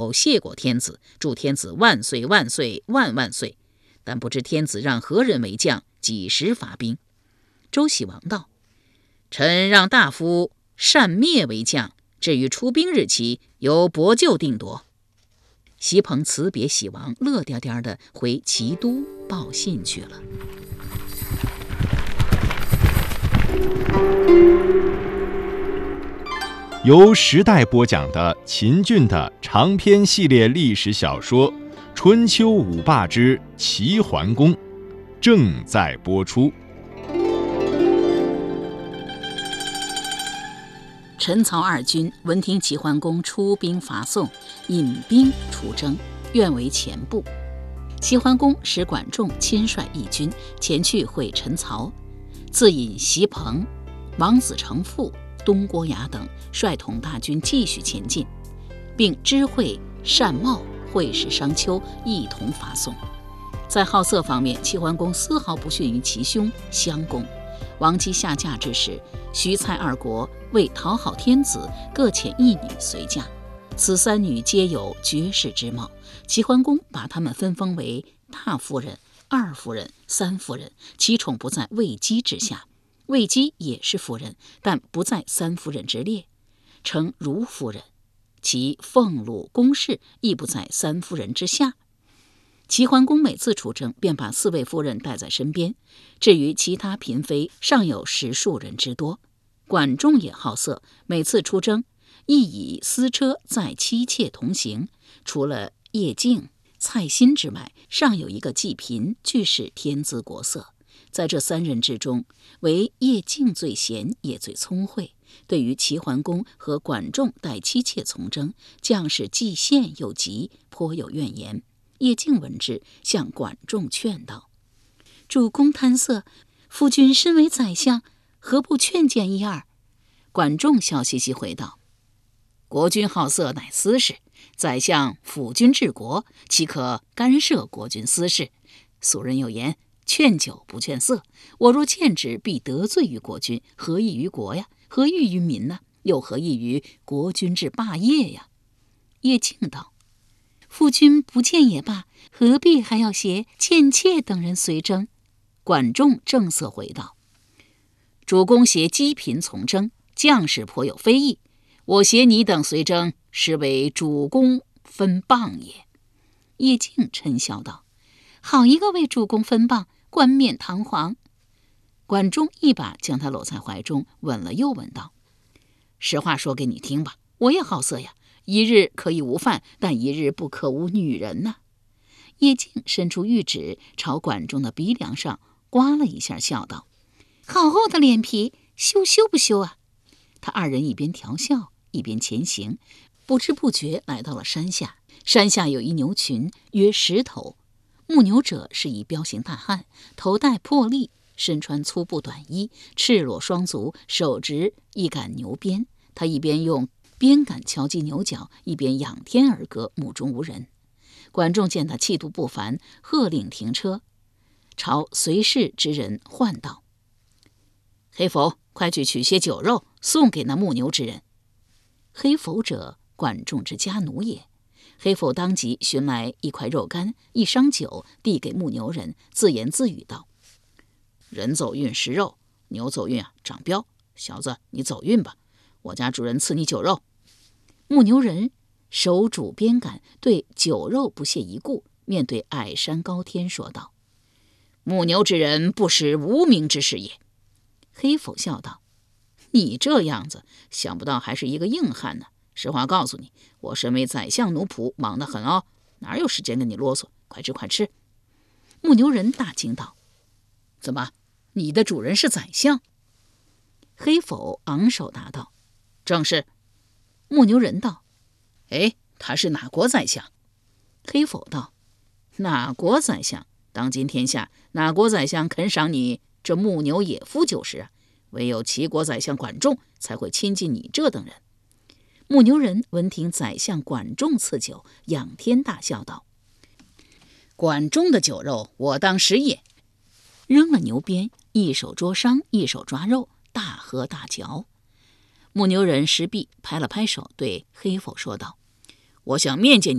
有谢过天子，祝天子万岁万岁万万岁。但不知天子让何人为将，几时发兵？”周喜王道：“臣让大夫单灭为将，至于出兵日期，由伯舅定夺。”席鹏辞别喜王，乐颠颠地回齐都报信去了。 由时代播讲的秦俊的长篇系列历史小说《春秋五霸之齐桓公》正在播出。 陈曹二军闻听齐桓公出兵伐宋，引兵出征，愿为前部。齐桓公使管仲亲率义军前去会陈曹，自引席鹏、王子成父、东郭牙等率统大军继续前进，并知会单茂、会使商丘一同伐宋。在好色方面，齐桓公丝毫不逊于其兄襄公。王姬下嫁之时，徐蔡二国为讨好天子，各遣一女随嫁。此三女皆有绝世之貌，齐桓公把她们分封为大夫人、二夫人、三夫人，其宠不在魏姬之下。魏姬也是夫人，但不在三夫人之列，称如夫人。其俸禄宫室亦不在三夫人之下。齐桓公每次出征，便把4位夫人带在身边，至于其他嫔妃，尚有10数人之多。管仲也好色，每次出征，亦以私车载妻妾同行。除了叶敬、蔡新之外，尚有一个季嫔，俱是天姿国色。在这3人之中，唯叶敬最贤，也最聪慧。对于齐桓公和管仲带妻妾从征，将士既羡又急，颇有怨言。叶敬闻之，向管仲劝道：“主公贪色，夫君身为宰相，何不劝谏一二？”管仲笑嘻嘻回道：“国君好色乃私事，宰相辅君治国，岂可干涉国君私事？俗人有言，劝酒不劝色。我若谏之，必得罪于国君，何益于国呀？何益于民呢？又何益于国君之霸业呀？”叶敬道：“夫君不谏也罢，何必还要携倩妾等人随征？”管仲正色回道：“主公携姬嫔从征，将士颇有非议。我携你等随征，实为主公分谤也。”叶敬嗔笑道：“好一个为主公分谤，冠冕堂皇！”管仲一把将他搂在怀中，吻了又吻道：“实话说给你听吧，我也好色呀。一日可以无饭，但一日不可无女人呐。”叶敬伸出玉指，朝管仲的鼻梁上刮了一下，笑道：“好厚的脸皮，羞不羞啊？”他2人一边调笑，一边前行，不知不觉来到了山下。山下有一牛群，约10头。牧牛者是一彪形大汉，头戴破笠，身穿粗布短衣，赤裸双足，手执一杆牛鞭。他一边用鞭杆敲击牛角，一边仰天而歌，目中无人。管仲见他气度不凡，喝令停车，朝随侍之人唤道：“黑否，快去取些酒肉，送给那牧牛之人。”黑否者，管仲之家奴也。黑否当即寻来一块肉干，一觞酒，递给牧牛人，自言自语道：“人走运食肉，牛走运长膘。小子，你走运吧，我家主人赐你酒肉。”牧牛人手拄鞭杆，对酒肉不屑一顾，面对矮山高天说道：“牧牛之人不识无名之事也。”黑否笑道：“你这样子，想不到还是一个硬汉呢。实话告诉你，我身为宰相奴仆，忙得很哦，哪有时间跟你啰嗦？快吃快吃！”牧牛人大惊道：“怎么，你的主人是宰相？”黑否昂首答道：“正是。”牧牛人道：“哎，他是哪国宰相？”黑否道：“哪国宰相？当今天下哪国宰相肯赏你这牧牛野夫就是啊？唯有齐国宰相管仲才会亲近你这等人。”牧牛人闻听宰相管仲赐酒，仰天大笑道：“管仲的酒肉，我当食也。”扔了牛鞭，一手捉伤，一手抓肉，大喝大嚼。牧牛人石壁拍了拍手，对黑否说道：“我想面见你。”